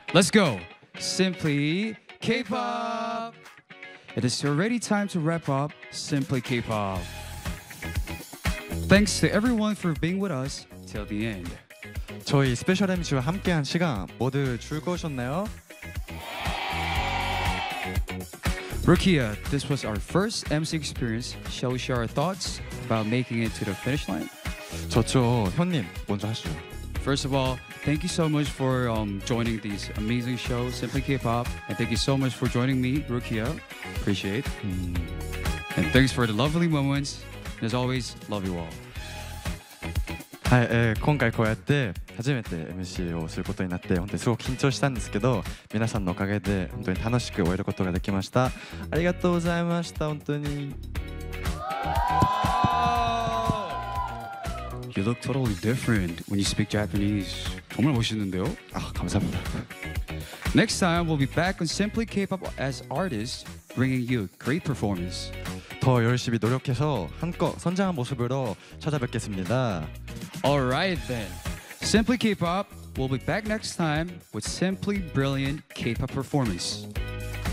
Let's go. Simply K-pop. It is already time to wrap up Simply K-pop. Thanks to everyone for being with us till the end. 저희 스페셜 MC와 함께한 시간 모두 즐거우셨나요? Rukia, this was our first MC experience. Shall we share our thoughts about making it to the finish line? 좋죠. 현님 먼저 하시죠. First of all, thank you so much for joining these amazing shows, Simply K-pop, and thank you so much for joining me, Rukia. Appreciate. And thanks for the lovely moments. As always, love you all. はい、今回こうやって初めて MC をすることになって本当にすごく緊張したんですけど、皆さんのおかげで本当に楽しく終えることができました。ありがとうございました。本当に。 You look totally different when you speak Japanese. 정말 멋있는데요? 아, 감사합니다. Next time, we'll be back on Simply K-pop as artists, bringing you great performance. 더 열심히 노력해서 한껏 선장한 모습으로 찾아뵙겠습니다. Alright then. Simply K-pop will be back next time with simply brilliant K-pop performance.